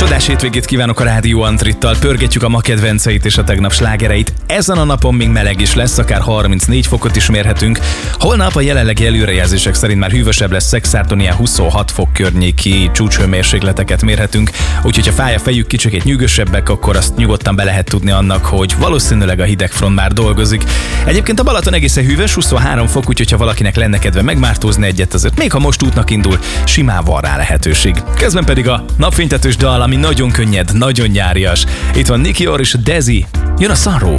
Csodás hétvégét kívánok a Rádió Antrittal, pörgetjük a ma kedvenceit és a tegnap slágereit. Ezen a napon még meleg is lesz, akár 34 fokot is mérhetünk. Holnap a jelenlegi előrejelzések szerint már hűvösebb lesz, Szekszárton ilyen 26 fok környéki csúcshőmérsékleteket mérhetünk. Úgyhogy ha fáj a fejük, kicsikét nyűgösebbek, akkor azt nyugodtan be lehet tudni annak, hogy valószínűleg a hidegfront már dolgozik. Egyébként a Balaton egészen hűvös, 23 fok, úgyhogy ha valakinek lenne kedve megmártózni egyet, azért még ha most útnak indul, simán van rá lehetőség. Közben pedig a napfénytetős dal, ami nagyon könnyed, nagyon nyárias. Itt van Nicky Orr és Dezi, jön a Sunroof.